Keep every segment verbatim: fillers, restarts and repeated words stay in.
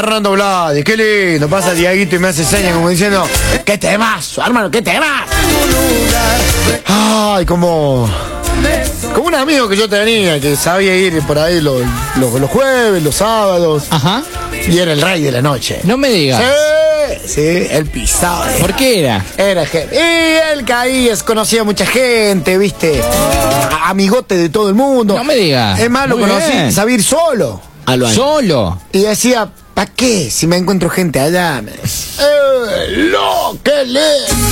Fernando Blades, qué lindo. Pasa Diaguito y me hace señas como diciendo, qué temazo, hermano, qué temazo. Ay, como... Como un amigo que yo tenía, que sabía ir por ahí los, los, los jueves, los sábados. Ajá. Y era el rey de la noche. No me digas. Sí, sí, él pisaba. ¿Por qué era? Era gente. Y él caía, conocía a mucha gente, viste. A- amigote de todo el mundo. No me digas. Es más, lo Muy conocí, bien. sabía ir solo a lo Solo. Y decía, ¿para qué? Si me encuentro gente allá. Me decía, ¡eh, lo que le!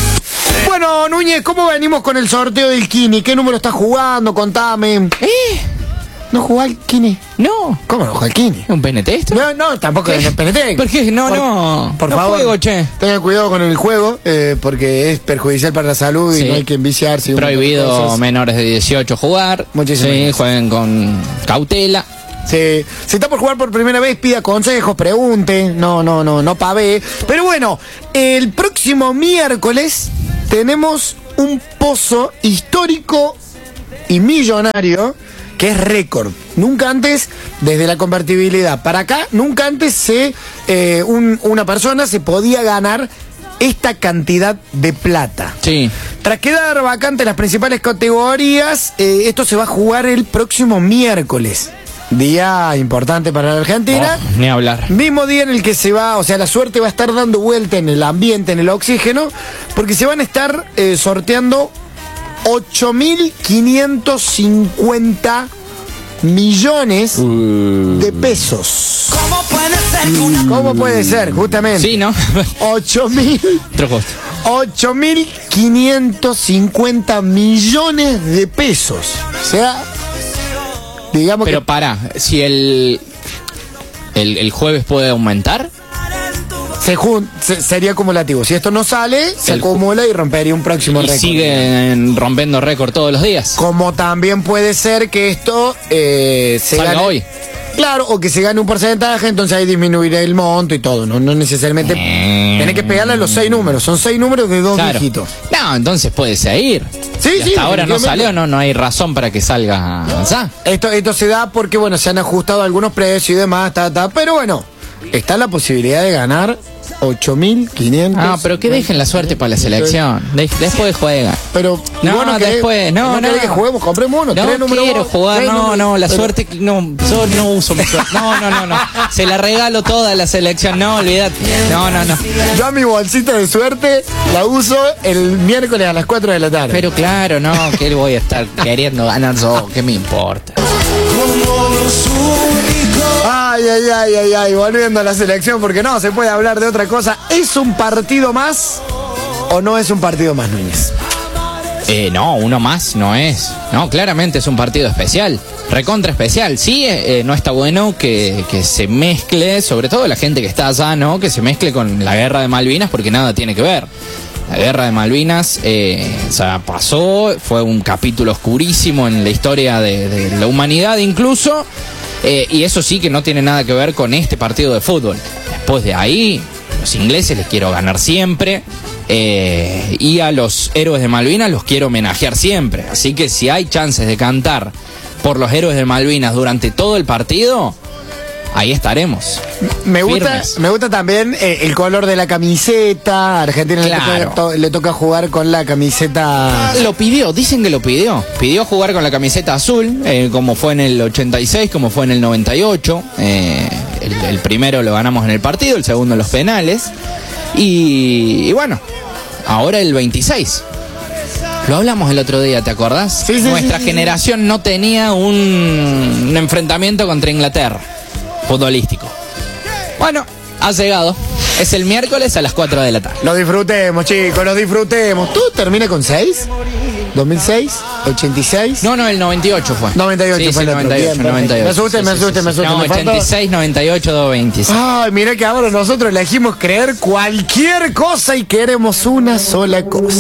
Bueno, Núñez, ¿cómo venimos con el sorteo del Kini? ¿Qué número estás jugando? Contame. ¿Eh? ¿No jugó al Kini? No. ¿Cómo no jugó al Kini? ¿Un P N T esto? No, no, tampoco es P N T. ¿Por qué? No, Por- no. Por no favor, juego, che. tengan cuidado con el juego, eh, porque es perjudicial para la salud Sí. y no hay que enviciarse. y un montón de Prohibido cosas. menores de dieciocho jugar. Muchísimas Sí, gracias. jueguen con cautela. Sí. Si está por jugar por primera vez, pida consejos, pregunte. No, no, no, no pavé. Pero bueno, el próximo miércoles tenemos un pozo histórico y millonario que es récord. Nunca antes, desde la convertibilidad para acá, nunca antes se eh, un- una persona se podía ganar esta cantidad de plata. Sí. Tras quedar vacante las principales categorías, eh, esto se va a jugar el próximo miércoles. Día importante para la Argentina. Oh, ni hablar. Mismo día en el que se va, o sea, la suerte va a estar dando vuelta en el ambiente, en el oxígeno, porque se van a estar eh, sorteando ocho mil quinientos cincuenta millones de pesos. ¿Cómo puede ser que una ¿Cómo puede ser? Justamente. Sí, ¿no? ocho mil Otro costo. ocho mil quinientos cincuenta millones de pesos. O sea, digamos Pero que... para, si el, el el jueves puede aumentar. Se jun- se- sería acumulativo. Si esto no sale, se El- acumula y rompería un próximo Y récord. siguen rompiendo récord todos los días. Como también puede ser que esto eh, se Salga gane hoy. Claro, o que se gane un porcentaje, entonces ahí disminuirá el monto y todo. No, no necesariamente. Eh. Tiene que pegarle a los seis números. Son seis números de dos Claro. dígitos. No, entonces puede seguir. Sí, Y hasta sí, ahora no definitivamente. salió, no, no hay razón para que salga. ¿Sa? Esto, esto se da porque, bueno, se han ajustado algunos precios y demás, ta, ta, pero bueno, está la posibilidad de ganar ocho mil quinientos. Ah, pero que dejen la suerte para la selección. De- después juegan. Pero, No, bueno, después, no, no. querés que juguemos, compremos uno. No tres números quiero vos, jugar, tres no, números- no, la pero- suerte, no, yo no uso mi suerte. No, no, no, no. Se la regalo toda a la selección, no, olvídate. No, no, no. Yo a mi bolsita de suerte la uso el miércoles a las cuatro de la tarde. Pero claro, no, que voy a estar queriendo ganar yo, ¿qué me importa? Ay, ay, ay, ay, ay, volviendo a la selección, porque no se puede hablar de otra cosa. ¿Es un partido más o no es un partido más, Núñez? Eh, no, uno más no es. No, claramente es un partido especial. Recontra especial. Sí, eh, eh, no está bueno que, que se mezcle, sobre todo la gente que está allá, ¿no? Que se mezcle con la guerra de Malvinas, porque nada tiene que ver. La guerra de Malvinas, eh, o sea, pasó, fue un capítulo oscurísimo en la historia de, de la humanidad incluso, eh, y eso sí que no tiene nada que ver con este partido de fútbol. Después de ahí, los ingleses les quiero ganar siempre, eh, y a los héroes de Malvinas los quiero homenajear siempre. Así que si hay chances de cantar por los héroes de Malvinas durante todo el partido, ahí estaremos. Me gusta, Firmes. me gusta también eh, el color de la camiseta. A Argentina Claro. le, toca, to- le toca jugar con la camiseta. Lo pidió, dicen que lo pidió. Pidió jugar con la camiseta azul, eh, como fue en el ochenta y seis, como fue en el noventa y ocho. Eh, el, el primero lo ganamos en el partido, el segundo en los penales. Y, y bueno, ahora el veintiséis. Lo hablamos el otro día, ¿te acordás? Sí, sí, Nuestra sí, sí, generación no tenía un, un enfrentamiento contra Inglaterra, futbolístico. Bueno, ha llegado. Es el miércoles a las cuatro de la tarde. Lo disfrutemos, chicos, lo disfrutemos. ¿Tú termina con seis? ¿dos mil seis? ¿ochenta y seis? No, no, el noventa y ocho fue. noventa y ocho sí, fue sí, el otro. noventa y ocho, Bien, perfecto. noventa y ocho. Me asusté, me Sí, sí, asusté, sí, me sí. asusté. No, me faltó- ochenta y seis, noventa y ocho, doscientos veintiséis. Ay, mira que ahora nosotros elegimos creer cualquier cosa y queremos una sola cosa.